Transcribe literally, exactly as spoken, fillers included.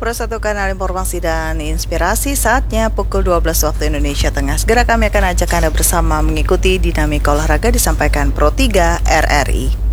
Pro satu Kanal Informasi dan Inspirasi. Saatnya pukul dua belas waktu Indonesia Tengah. Segera kami akan ajak Anda bersama mengikuti dinamika olahraga disampaikan Pro tiga R R I.